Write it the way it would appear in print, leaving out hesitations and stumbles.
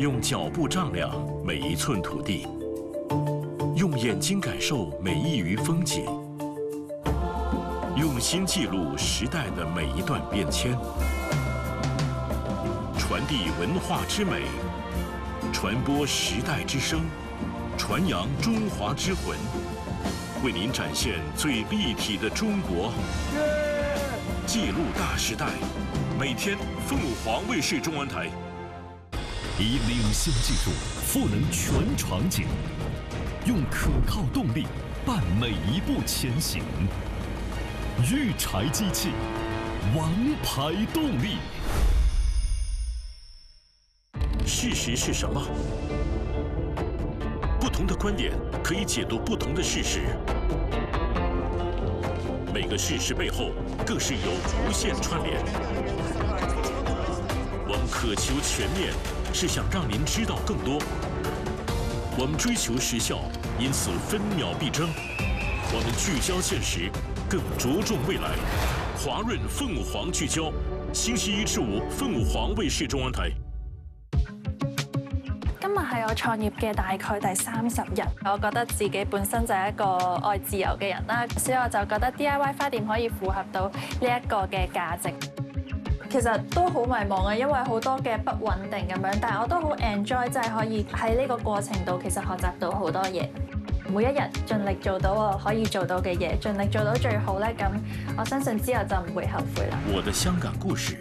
用脚步丈量每一寸土地，用眼睛感受每一隅风景，用心记录时代的每一段变迁，传递文化之美，传播时代之声，传扬中华之魂，为您展现最立体的中国。记录大时代，每天凤凰卫视中文台。 以领先技术赋能全场景，用可靠动力伴每一步前行。育柴机器，王牌动力。 事实是什么？不同的观点可以解读不同的事实，每个事实背后更是有无限串联。我们渴求全面，是想让您知道更多。我们追求时效，因此分秒必争。我们聚焦现实，更着重未来。华润凤凰聚焦，星期一至五鳳凰衛視中文台。 今日係我創業嘅大概第30日，我覺得自己本身就係一個愛自由嘅人啦，所以我就覺得 DIY 花店可以符合到呢一個嘅價值。其實都好迷茫嘅，因為好多嘅不穩定咁樣，但係我都好 enjoy，即係可以喺呢個過程度其實學習到好多嘢。每一日盡力做到我可以做到嘅嘢，盡力做到最好咧，咁我相信之後就唔會後悔啦。 我的香港故事。